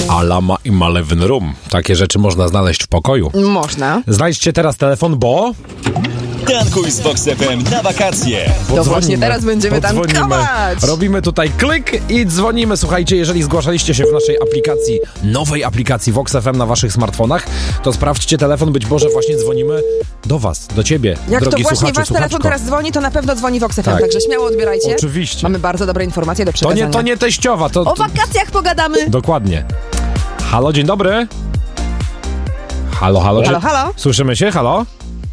Alama i Malewin Room. Takie rzeczy można znaleźć w pokoju. Można. Znajdźcie teraz telefon, bo... Tankuj z Vox FM na wakacje. To właśnie teraz będziemy tankować. Robimy tutaj klik i dzwonimy. Słuchajcie, jeżeli zgłaszaliście się w naszej aplikacji, nowej aplikacji Vox FM na waszych smartfonach, to sprawdźcie telefon, być może właśnie dzwonimy do was, do ciebie, Jak drogi to właśnie słuchaczu, wasz telefon teraz dzwoni, to na pewno dzwoni Vox FM, Tak. także śmiało odbierajcie. Oczywiście. Mamy bardzo dobre informacje do przekazania. To nie teściowa, to... O wakacjach pogadamy. Dokładnie. Halo, dzień dobry. Halo. Halo. Słyszymy się? Halo?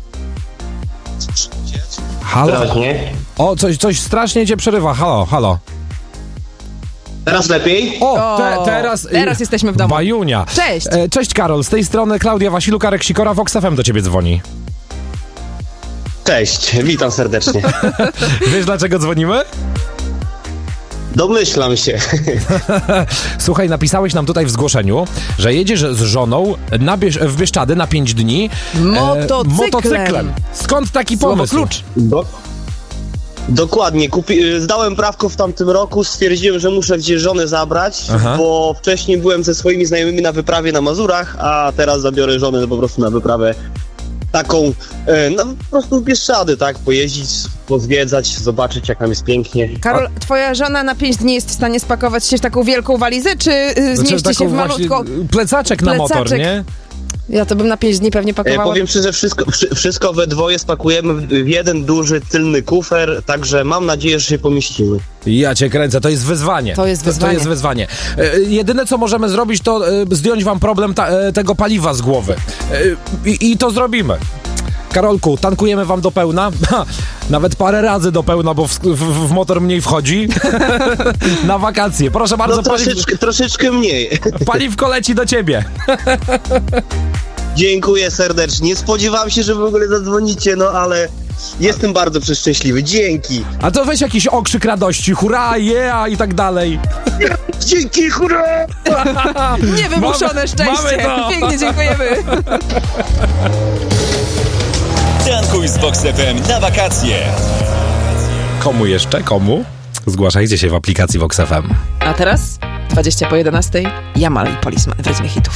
Halo? Wyraźnie. O, coś strasznie cię przerywa. Halo. Teraz lepiej? Teraz jesteśmy w domu. Bajunia. Cześć. Cześć Karol, z tej strony Klaudia Wasiluk, Arek Sikora, Vox FM do ciebie dzwoni. Cześć, witam serdecznie. Wiesz dlaczego dzwonimy? Domyślam się. Słuchaj, napisałeś nam tutaj w zgłoszeniu, że jedziesz z żoną w Bieszczady na 5 dni motocyklem. Skąd taki pomysł? Klucz. Dokładnie. Zdałem prawko w tamtym roku, stwierdziłem, że muszę gdzieś żonę zabrać, bo wcześniej byłem ze swoimi znajomymi na wyprawie na Mazurach, a teraz zabiorę żonę po prostu na wyprawę taką, po prostu w Bieszczady, tak? Pojeździć, pozwiedzać, zobaczyć jak tam jest pięknie. Karol, twoja żona na 5 dni jest w stanie spakować się w taką wielką walizę, czy zmieści się w malutką... Plecaczek na motor, nie? Ja to bym na 5 dni pewnie pakowała. Powiem szczerze, wszystko we dwoje spakujemy w jeden duży tylny kufer, także mam nadzieję, że się pomieścimy. Ja cię kręcę, to jest wyzwanie. To jest wyzwanie. Jedyne co możemy zrobić, to zdjąć wam problem tego paliwa z głowy. I to zrobimy. Karolku, tankujemy wam do pełna. Nawet parę razy do pełna, bo w motor mniej wchodzi. Na wakacje. Proszę bardzo. Troszeczkę mniej. Paliwko leci do ciebie. Dziękuję serdecznie. Nie spodziewałem się, że w ogóle zadzwonicie, ale jestem bardzo przeszczęśliwy. Dzięki. A to weź jakiś okrzyk radości. Hurra, yeah i tak dalej. Dzięki, hurra! Niewymuszone szczęście. Pięknie dziękujemy. Tankuj z Vox FM na wakacje. Komu jeszcze? Komu? Zgłaszajcie się w aplikacji Vox FM. A teraz 20 po 11. Jamal i Policeman w rytmie hitów.